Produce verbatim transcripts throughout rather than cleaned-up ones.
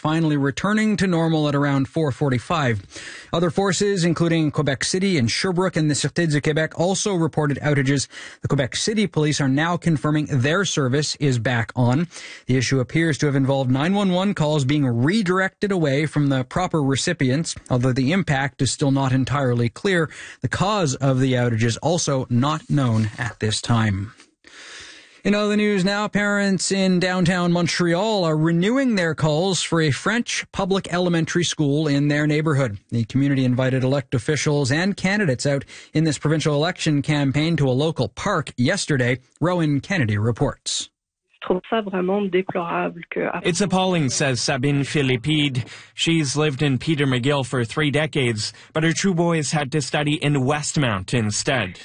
finally returning to normal at around four forty-five. Other forces, including Quebec City and Sherbrooke and the Sûreté du Québec, also reported outages. The Quebec City police are now confirming their service is back on. The issue appears to have involved nine one one calls being redirected away from the proper recipients, although the impact is still not entirely clear. The cause of the outage is also not known at this time. In other news now, parents in downtown Montreal are renewing their calls for a French public elementary school in their neighborhood. The community invited elected officials and candidates out in this provincial election campaign to a local park yesterday. Rowan Kennedy reports. It's appalling, says Sabine Philippide. She's lived in Peter McGill for three decades, but her two boys had to study in Westmount instead.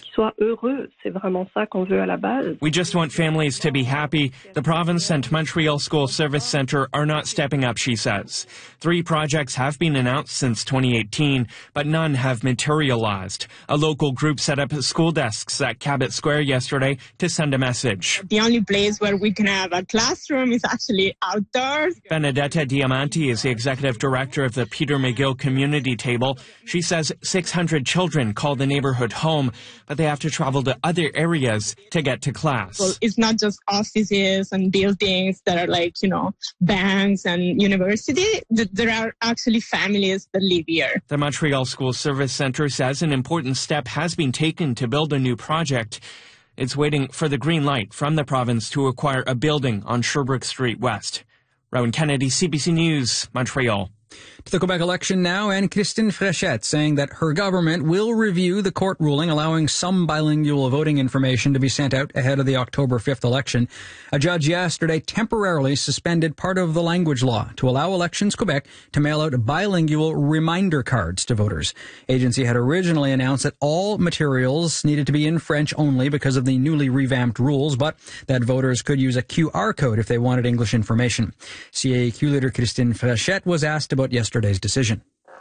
We just want families to be happy. The province and Montreal School Service Centre are not stepping up, she says. Three projects have been announced since twenty eighteen, but none have materialized. A local group set up school desks at Cabot Square yesterday to send a message. The only place where we can have a classroom is actually outdoors. Benedetta Diamanti is the executive director of the Peter McGill Community Table. She says six hundred children call the neighborhood home, but they have to travel to other areas to get to class. Well, it's not just offices and buildings that are like, you know, banks and university. There are actually families that live here. The Montreal School Service Centre says an important step has been taken to build a new project. It's waiting for the green light from the province to acquire a building on Sherbrooke Street West. Rowan Kennedy, C B C News, Montreal. To the Quebec election now, and Christine Fréchette saying that her government will review the court ruling allowing some bilingual voting information to be sent out ahead of the October fifth election. A judge yesterday temporarily suspended part of the language law to allow Elections Quebec to mail out bilingual reminder cards to voters. Agency had originally announced that all materials needed to be in French only because of the newly revamped rules, but that voters could use a Q R code if they wanted English information. C A Q leader Christine Fréchette was asked about yesterday's decision.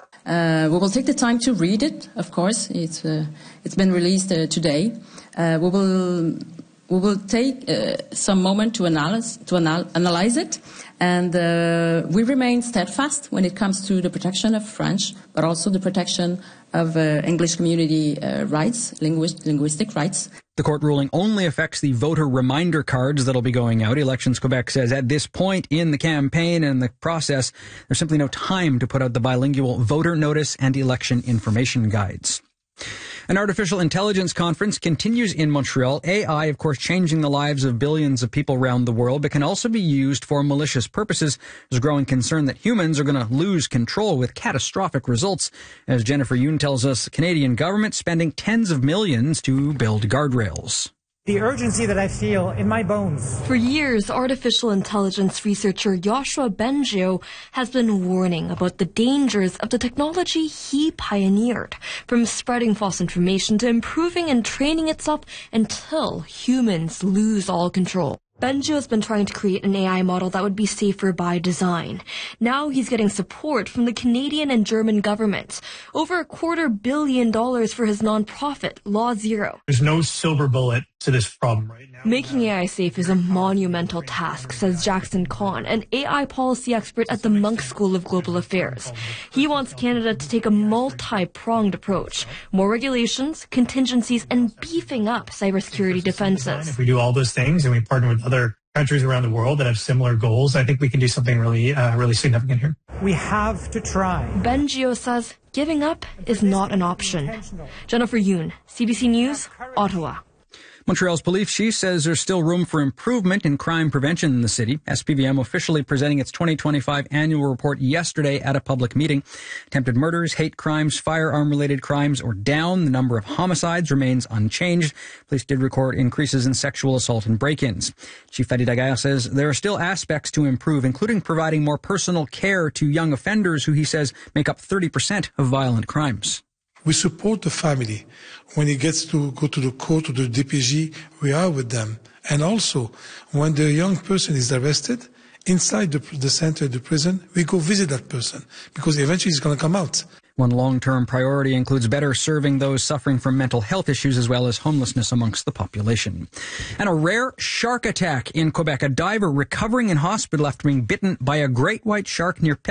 Uh, we will take the time to read it, of course. It's, uh, it's been released uh, today. Uh, we will we will take uh, some moment to analyze, to anal- analyze it. And uh, we remain steadfast when it comes to the protection of French, but also the protection of uh, English community uh, rights, linguist, linguistic rights. The court ruling only affects the voter reminder cards that'll be going out. Elections Quebec says at this point in the campaign and the process, there's simply no time to put out the bilingual voter notice and election information guides. An artificial intelligence conference continues in Montreal. A I, of course, changing the lives of billions of people around the world, but can also be used for malicious purposes. There's growing concern that humans are going to lose control with catastrophic results. As Jennifer Yoon tells us, the Canadian government spending tens of millions to build guardrails. The urgency that I feel in my bones. For years, artificial intelligence researcher Yoshua Bengio has been warning about the dangers of the technology he pioneered, from spreading false information to improving and training itself until humans lose all control. Bengio has been trying to create an A I model that would be safer by design. Now he's getting support from the Canadian and German governments. Over a quarter billion dollars for his nonprofit, Law Zero. There's no silver bullet to this problem right now. Making A I safe is a monumental task, says Jackson Kahn, an A I policy expert at the Munk School of Global Affairs. He wants Canada to take a multi-pronged approach. More regulations, contingencies, and beefing up cybersecurity defenses. If we do all those things and we partner with other countries around the world that have similar goals, I think we can do something really, uh, really significant here. We have to try. Bengio says giving up is not an option. Jennifer Yoon, C B C News, Ottawa. Montreal's police chief says there's still room for improvement in crime prevention in the city. S P V M officially presenting its twenty twenty-five annual report yesterday at a public meeting. Attempted murders, hate crimes, firearm-related crimes are down. The number of homicides remains unchanged. Police did record increases in sexual assault and break-ins. Chief Fadi Daguerre says there are still aspects to improve, including providing more personal care to young offenders who he says make up thirty percent of violent crimes. We support the family. When he gets to go to the court or the D P G, we are with them. And also, when the young person is arrested, inside the, the center, the prison, we go visit that person because eventually he's going to come out. One long-term priority includes better serving those suffering from mental health issues as well as homelessness amongst the population. And a rare shark attack in Quebec. A diver recovering in hospital after being bitten by a great white shark near